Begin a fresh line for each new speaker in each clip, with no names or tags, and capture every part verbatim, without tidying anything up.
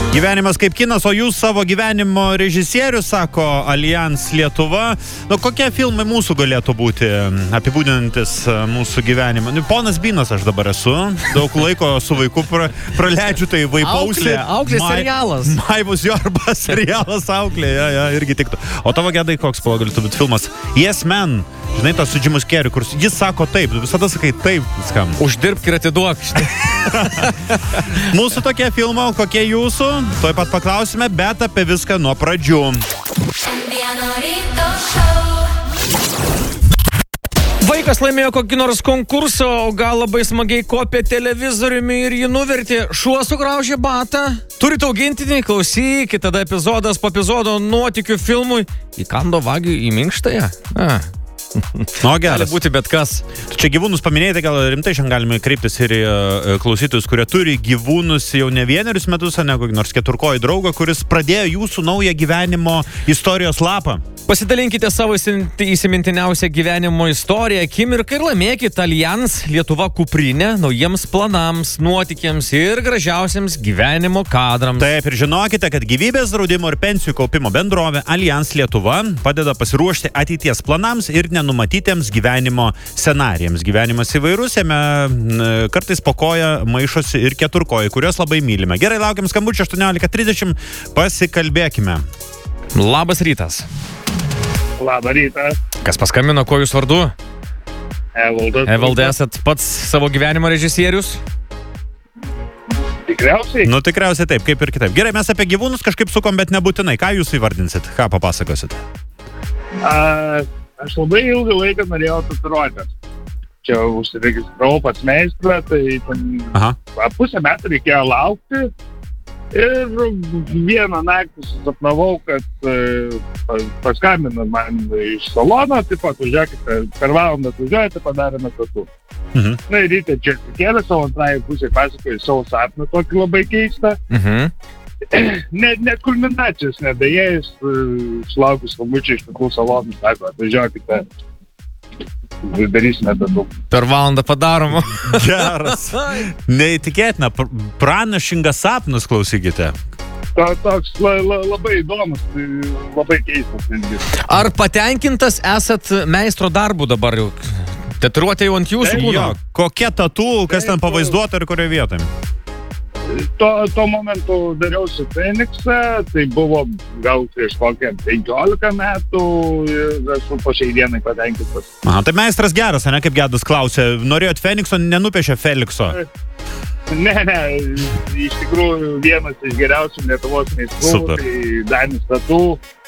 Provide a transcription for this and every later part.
Gyvenimas kaip kinas, o jūs savo gyvenimo režisierius, sako Allianz Lietuva. Nu, kokie filmai mūsų galėtų būti apibūdinantis mūsų gyvenimą? Nu, ponas Bynas aš dabar esu, daug laiko su vaiku pra, praleidžiu, tai vaipausi.
Auklė, auklė
Mai-
serialas.
Maivus jo arba serialas auklė, ja, ja, irgi tiktų. O tavo Gedai koks galėtų būti filmas? Yes Man, žinai, tas su Jimus Carrey, kur jis sako taip, visada sakai taip viskam.
Uždirbk ir atiduok.
Mūsų tokie filmo, kokie jūsų? Tuoj pat paklausime, bet apie viską nuo pradžių.
Vaikas laimėjo kokį nors konkursą, o gal labai smagiai kopė televizoriumi ir jį nuvertė. Šuo sugraužė batą. Turite augintinį, klausykit, tada epizodas po epizodo nuotykių filmui įkando vagiui į minkštąją. A.
Nu,
Gali
geras.
būti bet kas.
Čia gyvūnus paminėjai, tai gal rimtai šiandien galime kreiptis ir į e, klausytojus, kurie turi gyvūnus jau ne vienerius metus, o ne kokį nors keturkojį draugą, kuris pradėjo jūsų naują gyvenimo istorijos lapą.
Pasidalinkite savo įsin- įsimintiniausią gyvenimo istoriją, akimirką ir laimėkit Allianz Lietuva kuprinę naujiems planams, nuotykiams ir gražiausiams gyvenimo kadrams.
Taip, ir žinokite, kad gyvybės draudimo ir pensijų kaupimo bendrovė Allianz Lietuva padeda pasiruošti ateities planams ir nenumatytiems gyvenimo scenarijams. Gyvenimas įvairus, jame n, kartais po koją maišosi ir keturkojai, kuriuos labai mylime. Gerai, laukiam skambučio aštuoniolika trisdešimt, pasikalbėkime.
Labas rytas.
Labą rytą,
Kas paskambino, kuo jūs vardu?
Evaldas.
Evaldai, esat pats savo gyvenimo režisierius?
Tikriausiai.
Nu, tikriausiai taip, kaip ir kitaip. Gerai, mes apie gyvūnus kažkaip sukom, bet nebūtinai. Ką jūs įvardinsit? Ką papasakosit?
A, aš labai ilgą laiką norėjau tatuiruotės. Čia užsiregistravau pas meistrą, tai ten
Aha.
a, pusę metų reikėjo laukti. Ir vieną naktį susapnavau, kad e, pa- paskambino man iš salono, taip pat užžiūrėkite, per valandą atvažiuojate, padarėme tatu.
Mhm.
Na ir ryte čia kėlė savo antrąjį pusę, pasakoju savo sapną tokį labai keistą.
Mhm.
Net, net kulminacijos nedėjėjus, sulaukus skambučio iš tikrų salonų, sako, atvažiuokite, darysime tatu.
Per valandą padarom.
Geras. Neįtikėtina. pr- Pranašingas sapnas, klausykite.
To, toks la, la, labai įdomus, tai labai keistas. netgi.
Ar patenkintas esat meistro darbu dabar jau? Tatuiruotė jau ant jūsų
Taip,
kūno?
Jo, kokia tatu, kas ten pavaizduota ir kurioje vietoje?
To, tuo momentu dariausi Feniksą, tai buvo gal prieš kokią penkiolika metų ir esu po šiai dienai patenkintas.
Aha, tai meistras geras, ne, kaip Gedas klausė. Norėjot Fenikso, nenupiešė Felikso.
Ne, ne, iš tikrųjų vienas iš geriausių Lietuvos meistrų,
Super.
tai Danis Tatu.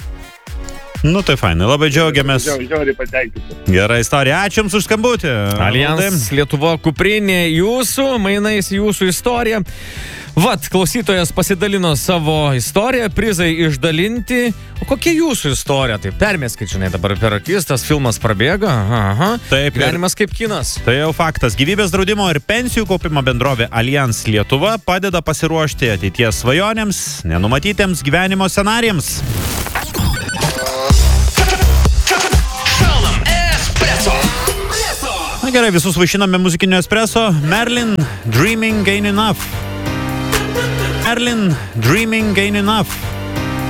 Nu, tai fainai, labai džiaugiamės.
Žiau- Žiauriai patenkintas.
Gera istorija. Ačiū Jums už skambutį.
Allianz Lietuva kuprinė jūsų, mainais jūsų istoriją. Vat, klausytojas pasidalino savo istoriją, prizai išdalinti. O kokia jūsų istorija? Tai permėskit, žinai, dabar per akis, tas filmas prabėga. Aha.
Taip, ir-
Gyvenimas kaip kinas.
Tai jau faktas. Gyvybės draudimo ir pensijų kaupimo bendrovė Allianz Lietuva padeda pasiruošti ateities svajonėms, nenumatytiems gyvenimo scenarijams. Na gerai, visus vaišiname muzikinio espresso. Merlin, Dreaming Ain't Enough. Merlin, Dreaming Ain't Enough.